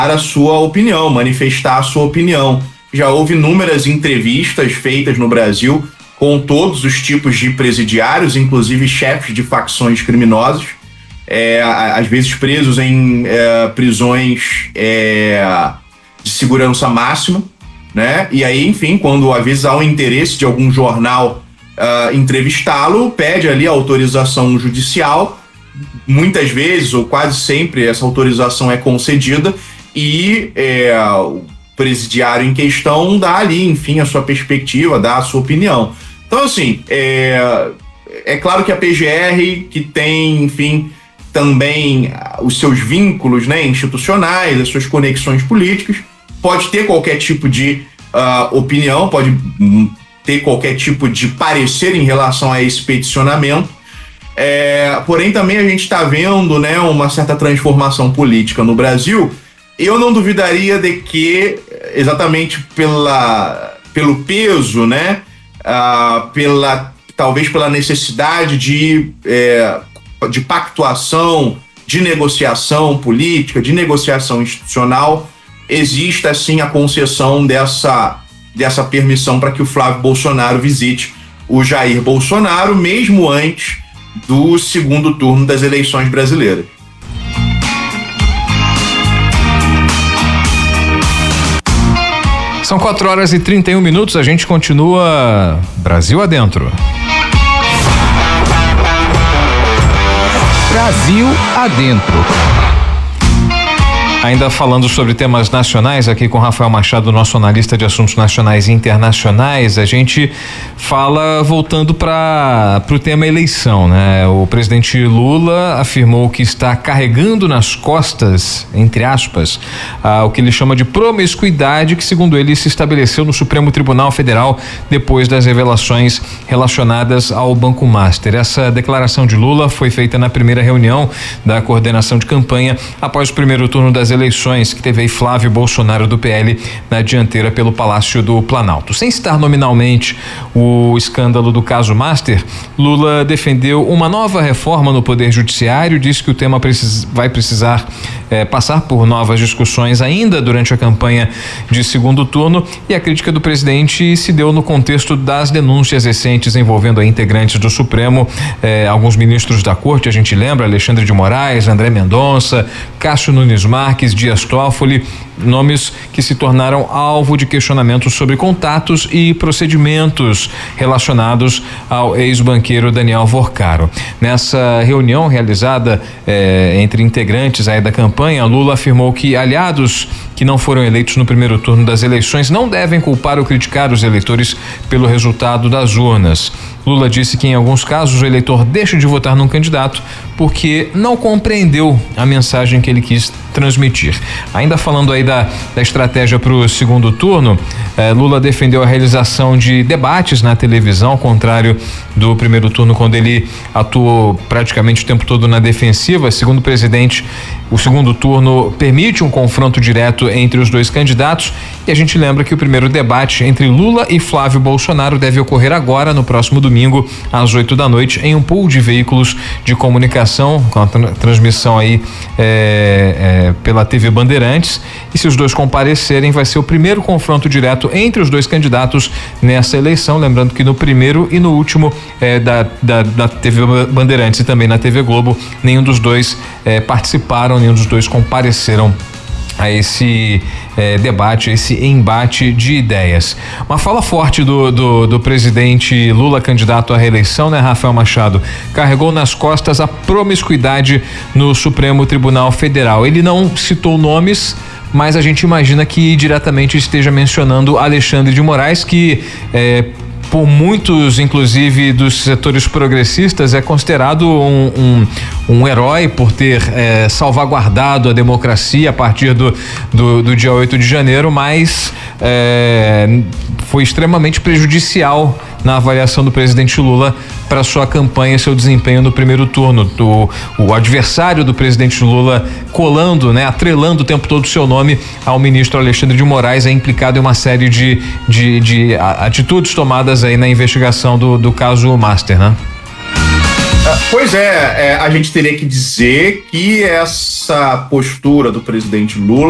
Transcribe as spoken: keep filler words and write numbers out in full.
a sua opinião, manifestar a sua opinião. Já houve inúmeras entrevistas feitas no Brasil com todos os tipos de presidiários, inclusive chefes de facções criminosas, é, às vezes presos em é, prisões é, de segurança máxima, né? E aí, enfim, quando às vezes há um interesse de algum jornal uh, entrevistá-lo, pede ali a autorização judicial. Muitas vezes, ou quase sempre, essa autorização é concedida e é, o presidiário em questão dá ali, enfim, a sua perspectiva, dá a sua opinião. Então, assim, é, é claro que a P G R, que tem, enfim, também os seus vínculos, né, institucionais, as suas conexões políticas, pode ter qualquer tipo de uh, opinião, pode ter qualquer tipo de parecer em relação a esse peticionamento. É, porém, também a gente está vendo, né, uma certa transformação política no Brasil. Eu não duvidaria de que, exatamente pela, pelo peso, né, uh, pela, talvez pela necessidade de, é, de pactuação, de negociação política, de negociação institucional, exista sim a concessão dessa, dessa permissão para que o Flávio Bolsonaro visite o Jair Bolsonaro, mesmo antes do segundo turno das eleições brasileiras. São quatro horas e trinta e um minutos, a gente continua Brasil adentro. Brasil adentro. Ainda falando sobre temas nacionais, aqui com Rafael Machado, nosso analista de assuntos nacionais e internacionais, a gente fala voltando para o tema eleição, né? O presidente Lula afirmou que está carregando nas costas, entre aspas, ah, o que ele chama de promiscuidade que, segundo ele, se estabeleceu no Supremo Tribunal Federal depois das revelações relacionadas ao Banco Master. Essa declaração de Lula foi feita na primeira reunião da coordenação de campanha após o primeiro turno das eleições, que teve aí Flávio Bolsonaro do P L na dianteira pelo Palácio do Planalto. Sem citar nominalmente o escândalo do caso Master, Lula defendeu uma nova reforma no Poder Judiciário, disse que o tema precis, vai precisar eh, passar por novas discussões ainda durante a campanha de segundo turno, e a crítica do presidente se deu no contexto das denúncias recentes envolvendo a integrantes do Supremo, eh, alguns ministros da corte, a gente lembra, Alexandre de Moraes, André Mendonça, Cássio Nunes Marques, Dias Toffoli, nomes que se tornaram alvo de questionamentos sobre contatos e procedimentos relacionados ao ex-banqueiro Daniel Vorcaro. Nessa reunião realizada eh, entre integrantes aí da campanha, Lula afirmou que aliados que não foram eleitos no primeiro turno das eleições não devem culpar ou criticar os eleitores pelo resultado das urnas. Lula disse que em alguns casos o eleitor deixa de votar num candidato porque não compreendeu a mensagem que ele quis transmitir. Ainda falando aí da, da estratégia para o segundo turno, eh, Lula defendeu a realização de debates na televisão, ao contrário do primeiro turno, quando ele atuou praticamente o tempo todo na defensiva. Segundo o presidente, o segundo turno permite um confronto direto entre os dois candidatos, e a gente lembra que o primeiro debate entre Lula e Flávio Bolsonaro deve ocorrer agora, no próximo domingo, às oito da noite, em um pool de veículos de comunicação, com a tra- transmissão aí é, é, pela T V Bandeirantes, e se os dois comparecerem, vai ser o primeiro confronto direto entre os dois candidatos nessa eleição, lembrando que no primeiro e no último é, da, da, da T V Bandeirantes e também na T V Globo, nenhum dos dois é, participaram, nenhum dos dois compareceram a esse eh, debate, esse embate de ideias. Uma fala forte do, do, do presidente Lula, candidato à reeleição, né, Rafael Machado, carregou nas costas a promiscuidade no Supremo Tribunal Federal. Ele não citou nomes, mas a gente imagina que diretamente esteja mencionando Alexandre de Moraes, que eh, por muitos, inclusive dos setores progressistas, é considerado um, um, um herói por ter é, salvaguardado a democracia a partir do, do, do dia oito de janeiro, mas é, foi extremamente prejudicial na avaliação do presidente Lula para sua campanha e seu desempenho no primeiro turno. Do, o adversário do presidente Lula colando, né, atrelando o tempo todo o seu nome ao ministro Alexandre de Moraes, é implicado em uma série de, de, de atitudes tomadas aí na investigação do, do caso Master, né? Pois é, é, a gente teria que dizer que essa postura do presidente Lula